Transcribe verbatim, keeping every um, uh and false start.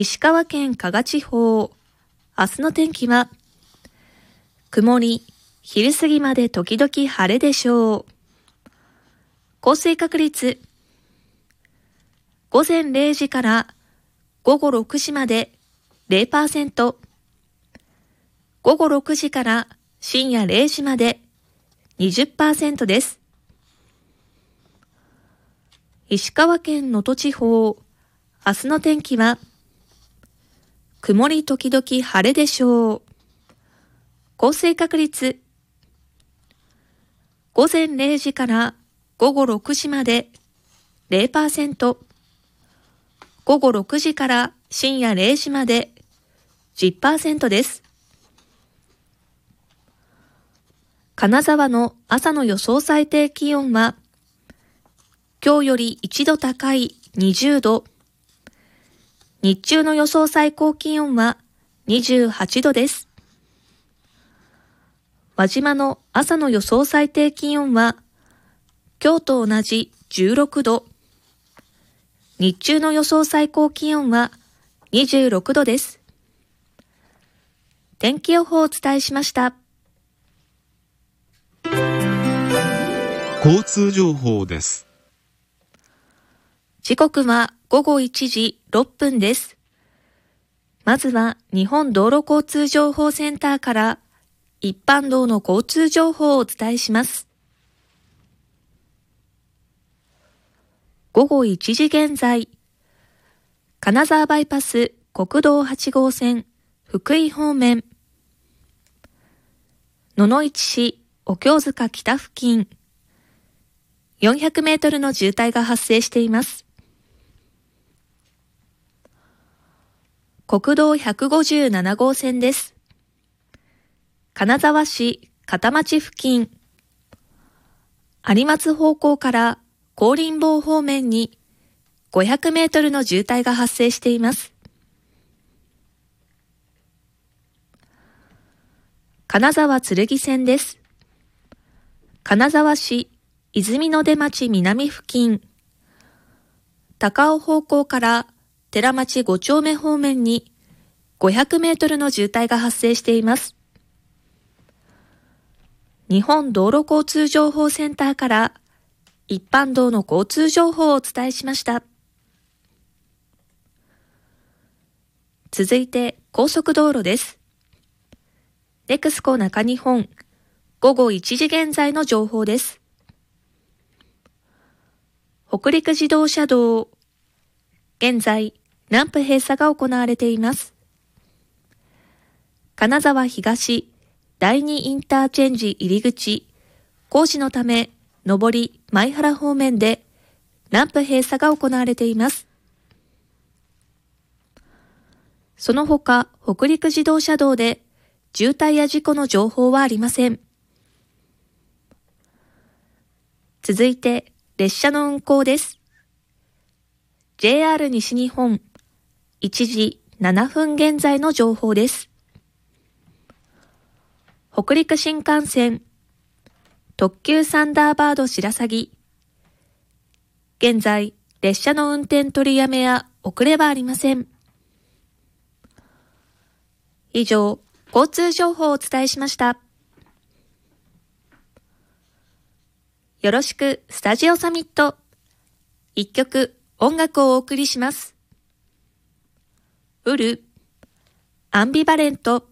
石川県加賀地方、明日の天気は、曇り、昼過ぎまで時々晴れでしょう。降水確率、午前れいじから午後ろくじまで ゼロパーセント、午後ろくじから深夜れいじまで にじゅっパーセント です。石川県能登地方、明日の天気は、曇り時々晴れでしょう。降水確率、午前れいじから午後ろくじまで ゼロパーセント、午後ろくじから深夜れいじまで じゅっパーセント です。金沢の朝の予想最低気温は、今日よりいちど高いにじゅうど、日中の予想最高気温はにじゅうはちどです。輪島の朝の予想最低気温は、今日と同じじゅうろくど、日中の予想最高気温はにじゅうろくどです。天気予報をお伝えしました。 交通情報です。 時刻はごごいちじろっぷんです。まずは日本道路交通情報センターから一般道の交通情報をお伝えします。ごごいちじ現在、金沢バイパス国道はちごうせん福井方面、野々市市お経塚北付近、よんひゃくメートルの渋滞が発生しています。国道ひゃくごじゅうななごうせんです。金沢市片町付近、有松方向から高林坊方面にごひゃくメートルの渋滞が発生しています。金沢剣線です。金沢市泉の出町南付近、高尾方向から寺町ご丁目方面にごひゃくメートルの渋滞が発生しています。日本道路交通情報センターから一般道の交通情報をお伝えしました。続いて高速道路です。ネクスコ中日本ごごいちじ現在の情報です。北陸自動車道、現在ランプ閉鎖が行われています。金沢東だいにインターチェンジ入り口、工事のため上り前原方面でランプ閉鎖が行われています。その他北陸自動車道で渋滞や事故の情報はありません。続いて列車の運行です。ジェイアール 西日本いちじななふん現在の情報です。北陸新幹線特急サンダーバード白鷺、現在列車の運転取りやめや遅れはありません。以上、交通情報をお伝えしました。よろしくスタジオサミット。一曲音楽をお送りします。ウル、アンビバレント。